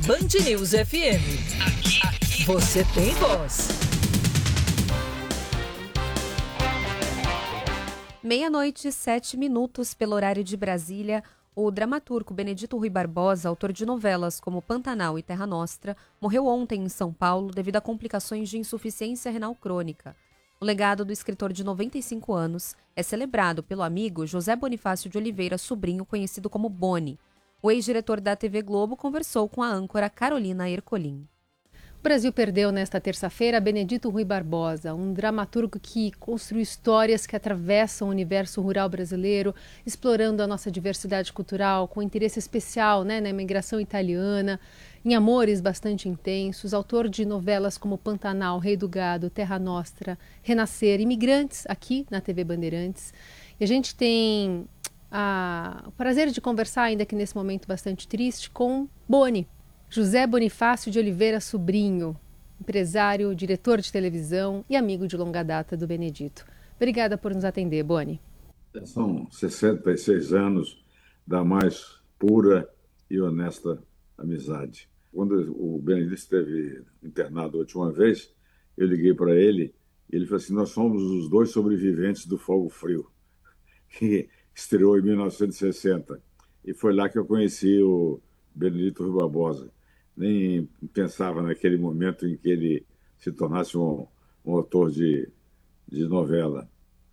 Band News FM. Aqui você tem voz. Meia-noite, 7 minutos pelo horário de Brasília. O dramaturgo Benedito Rui Barbosa, autor de novelas como Pantanal e Terra Nostra, morreu ontem em São Paulo devido a complicações de insuficiência renal crônica. O legado do escritor de 95 anos é celebrado pelo amigo José Bonifácio de Oliveira Sobrinho, conhecido como Boni. O ex-diretor da TV Globo conversou com a âncora Carolina Ercolim. O Brasil perdeu nesta terça-feira Benedito Rui Barbosa, um dramaturgo que construiu histórias que atravessam o universo rural brasileiro, explorando a nossa diversidade cultural, com interesse especial na imigração italiana, em amores bastante intensos, autor de novelas como Pantanal, Rei do Gado, Terra Nostra, Renascer, Imigrantes, aqui na TV Bandeirantes. E a gente tem o prazer de conversar, ainda que nesse momento bastante triste, com Boni. José Bonifácio de Oliveira Sobrinho, empresário, diretor de televisão e amigo de longa data do Benedito. Obrigada por nos atender, Boni. São 66 anos da mais pura e honesta amizade. Quando o Benedito esteve internado a última vez, eu liguei para ele e ele falou assim: nós somos os dois sobreviventes do Fogo Frio, que estreou em 1960. E foi lá que eu conheci o Benedito Rui Barbosa. Nem pensava naquele momento em que ele se tornasse um autor de novela.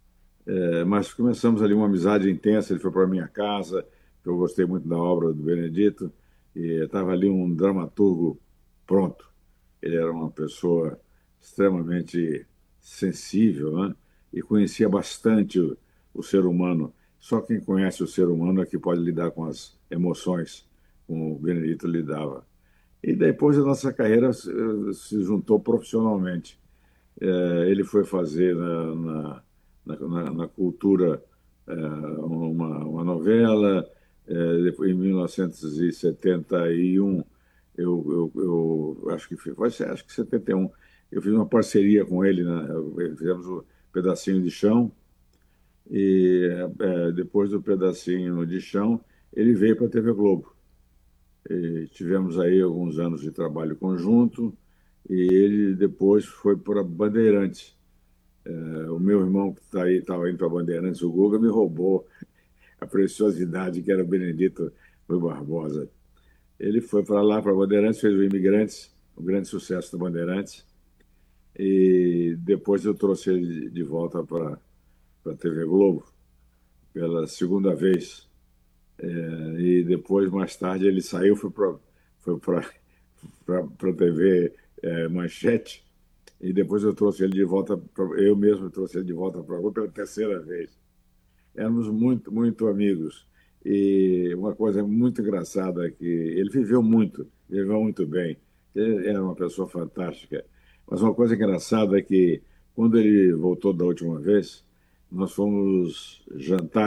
Mas começamos ali uma amizade intensa. Ele foi para a minha casa, eu gostei muito da obra do Benedito, e estava ali um dramaturgo pronto. Ele era uma pessoa extremamente sensível, né? E conhecia bastante o ser humano. Só quem conhece o ser humano é que pode lidar com as emoções, como o Benedito lidava. E depois a nossa carreira se juntou profissionalmente. Ele foi fazer na cultura uma novela. Depois, em 1971, eu acho que acho que 71, eu fiz uma parceria com ele, né? Fizemos o Pedacinho de Chão. E depois do Pedacinho de Chão, ele veio para a TV Globo. E tivemos aí alguns anos de trabalho conjunto, e ele depois foi para Bandeirantes. O meu irmão que está aí, estava indo para Bandeirantes, o Guga, me roubou a preciosidade que era o Benedito Rui Barbosa. Ele foi para lá, para Bandeirantes, fez o Imigrantes, um grande sucesso da Bandeirantes, e depois eu trouxe ele de volta para a TV Globo, pela segunda vez. E depois, mais tarde, ele saiu, foi para a TV Manchete, e depois eu trouxe ele de volta, eu mesmo trouxe ele de volta para a Globo pela terceira vez. Éramos muito, muito amigos. E uma coisa muito engraçada é que ele viveu muito bem. Ele era uma pessoa fantástica. Mas uma coisa engraçada é que, quando ele voltou da última vez, nós fomos jantar